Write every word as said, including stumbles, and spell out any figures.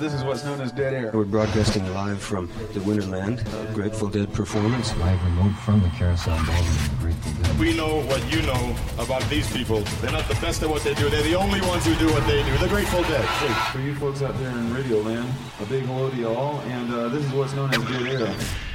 this is what's known as dead air. We're broadcasting live from the Winterland, a Grateful Dead performance. Live remote from the Carousel Ballroom of the Grateful Dead. We know what you know about these people. They're not the best at what they do. They're the only ones who do what they do. The Grateful Dead. Hey, for you folks out there in Radio Land, a big hello to y'all, and uh, this is what's known as dead air.